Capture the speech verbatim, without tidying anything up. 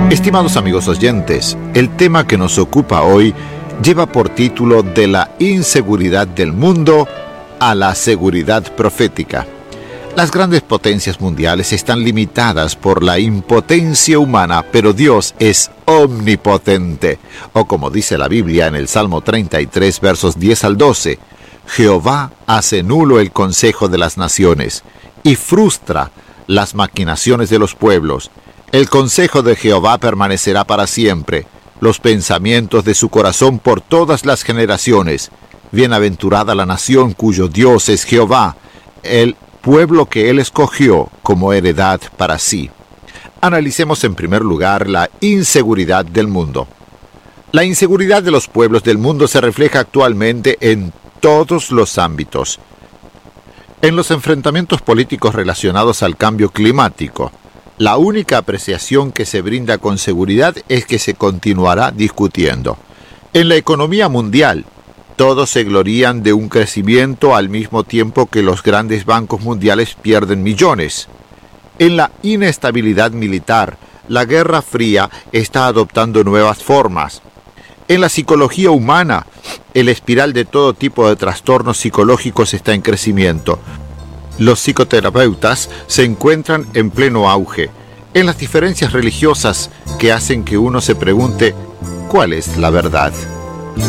Estimados amigos oyentes, el tema que nos ocupa hoy lleva por título De la inseguridad del mundo a la seguridad profética. Las grandes potencias mundiales están limitadas por la impotencia humana, pero Dios es omnipotente. O como dice la Biblia en el Salmo treinta y tres, versos diez al doce, Jehová hace nulo el consejo de las naciones y frustra las maquinaciones de los pueblos. El consejo de Jehová permanecerá para siempre, los pensamientos de su corazón por todas las generaciones. Bienaventurada la nación cuyo Dios es Jehová, el pueblo que él escogió como heredad para sí. Analicemos en primer lugar la inseguridad del mundo. La inseguridad de los pueblos del mundo se refleja actualmente en todos los ámbitos. En los enfrentamientos políticos relacionados al cambio climático, la única apreciación que se brinda con seguridad es que se continuará discutiendo. En la economía mundial, todos se glorían de un crecimiento al mismo tiempo que los grandes bancos mundiales pierden millones. En la inestabilidad militar, la Guerra Fría está adoptando nuevas formas. En la psicología humana, el espiral de todo tipo de trastornos psicológicos está en crecimiento. Los psicoterapeutas se encuentran en pleno auge. En las diferencias religiosas que hacen que uno se pregunte, ¿cuál es la verdad?